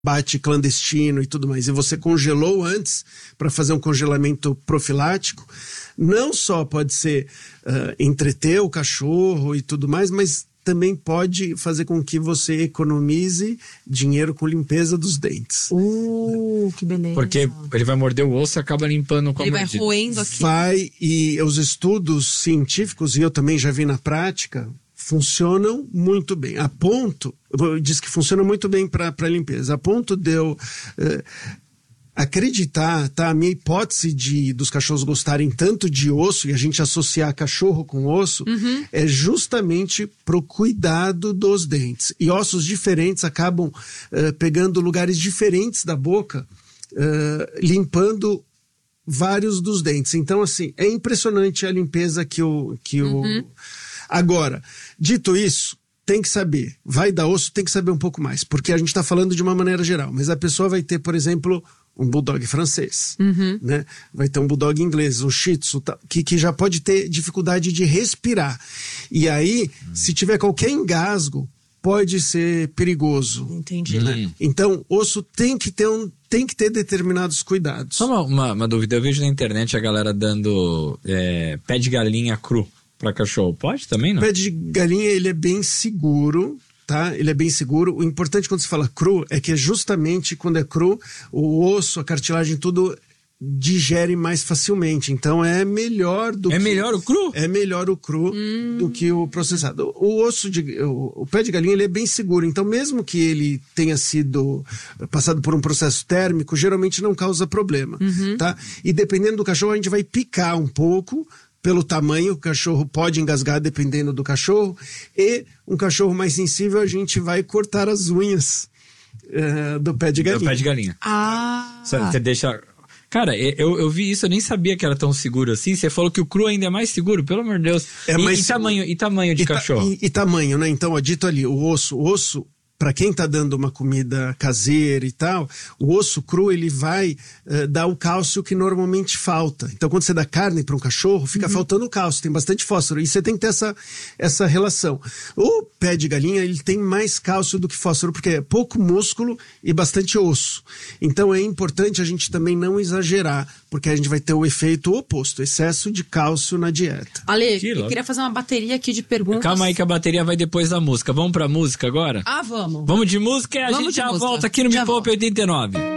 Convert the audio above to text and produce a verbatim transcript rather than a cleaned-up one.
abate clandestino e tudo mais, e você congelou antes para fazer um congelamento profilático, não só pode ser uh, entreter o cachorro e tudo mais, mas também pode fazer com que você economize dinheiro com limpeza dos dentes. Uh, que beleza. Porque ele vai morder o osso e acaba limpando com a Ele vai mordida. roendo aqui. Vai, e os estudos científicos, e eu também já vi na prática, funcionam muito bem. A ponto, diz que funciona muito bem para limpeza, a ponto de eu uh, acreditar, tá? A minha hipótese de, dos cachorros gostarem tanto de osso e a gente associar cachorro com osso, uhum. é justamente pro cuidado dos dentes. E ossos diferentes acabam uh, pegando lugares diferentes da boca, uh, limpando vários dos dentes. Então, assim, é impressionante a limpeza que o... Que uhum. o... Agora, dito isso, tem que saber, vai dar osso, tem que saber um pouco mais, porque a gente está falando de uma maneira geral, mas a pessoa vai ter, por exemplo, um bulldog francês, uhum. né? Vai ter um bulldog inglês, um shih tzu, que, que já pode ter dificuldade de respirar. E aí, uhum. se tiver qualquer engasgo, pode ser perigoso. Entendi. Né? Uhum. Então, osso tem que ter um tem que ter determinados cuidados. Só uma, uma, uma dúvida, eu vejo na internet a galera dando é, pé de galinha cru para cachorro. Pode também, não? O pé de galinha, ele é bem seguro, tá? Ele é bem seguro. O importante quando se fala cru é que é justamente quando é cru, o osso, a cartilagem, tudo digere mais facilmente. Então é melhor do é que... É melhor o cru? É melhor o cru hum. do que o processado. O osso de... O, o pé de galinha, ele é bem seguro. Então mesmo que ele tenha sido passado por um processo térmico, geralmente não causa problema, uhum. tá? E dependendo do cachorro, a gente vai picar um pouco. Pelo tamanho, o cachorro pode engasgar dependendo do cachorro. E um cachorro mais sensível, a gente vai cortar as unhas uh, do pé de galinha. Do pé de galinha. Ah! Você deixa... Cara, eu, eu vi isso, eu nem sabia que era tão seguro assim. Você falou que o cru ainda é mais seguro, pelo amor de Deus. É e, mais e, tamanho, e tamanho de e cachorro? Ta, e, e tamanho, né? Então, ó, dito ali, o osso, o osso... Para quem está dando uma comida caseira e tal, o osso cru ele vai uh, dar o cálcio que normalmente falta. Então, quando você dá carne para um cachorro, fica uhum. faltando cálcio, tem bastante fósforo. E você tem que ter essa, essa relação. O pé de galinha ele tem mais cálcio do que fósforo, porque é pouco músculo e bastante osso. Então, é importante a gente também não exagerar, porque a gente vai ter o efeito oposto, excesso de cálcio na dieta. Ale, que eu queria fazer uma bateria aqui de perguntas. Calma aí que a bateria vai depois da música. Vamos pra música agora? Ah, vamos. Vamos de música e a vamos gente já música. volta aqui no já Me Poupe oitenta e nove.